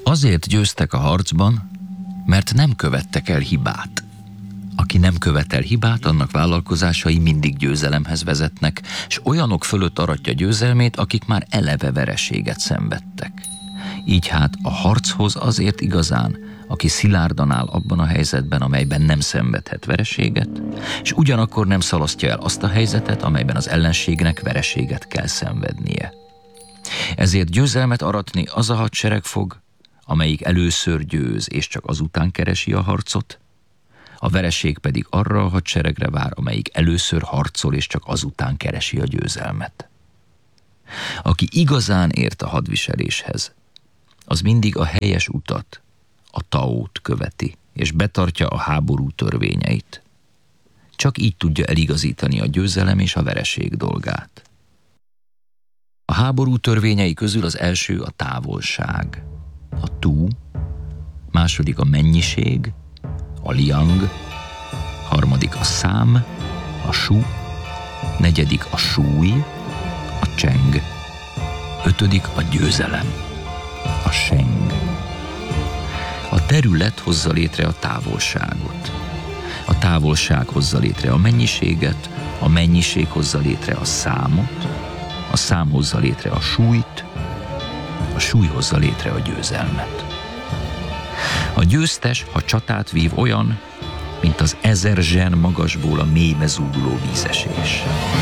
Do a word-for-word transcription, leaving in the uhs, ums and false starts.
Azért győztek a harcban, mert nem követtek el hibát. Aki nem követel hibát, annak vállalkozásai mindig győzelemhez vezetnek, és olyanok fölött aratja győzelmét, akik már eleve vereséget szenvedtek. Így hát a harchoz azért igazán, aki szilárdan áll abban a helyzetben, amelyben nem szenvedhet vereséget, és ugyanakkor nem szalasztja el azt a helyzetet, amelyben az ellenségnek vereséget kell szenvednie. Ezért győzelmet aratni az a hadsereg fog, amelyik először győz, és csak azután keresi a harcot, a vereség pedig arra a hadseregre vár, amelyik először harcol, és csak azután keresi a győzelmet. Aki igazán ért a hadviseléshez, az mindig a helyes utat, a taót követi, és betartja a háború törvényeit. Csak így tudja eligazítani a győzelem és a vereség dolgát. A háború törvényei közül az első a távolság, a tú, második a mennyiség, a liang, harmadik a szám, a su, negyedik a súly, a cseng, ötödik a győzelem, a seng. A terület hozza létre a távolságot, a távolság hozza létre a mennyiséget, a mennyiség hozza létre a számot, a szám hozza létre a súlyt, a súly hozza létre a győzelmet. A győztes, ha csatát vív, olyan, mint az ezer zsen magasból a mélybe zúduló vízesés.